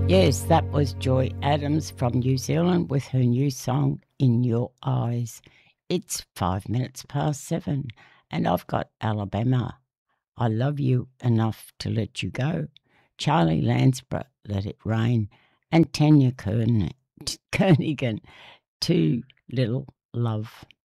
Yes, that was Joy Adams from New Zealand with her new song, In Your Eyes. It's 5 minutes past 7, and I've got Alabama. I Love You Enough to Let You Go. Charlie Lansborough, Let It Rain. And Tanya Kernigan, Too Little Love.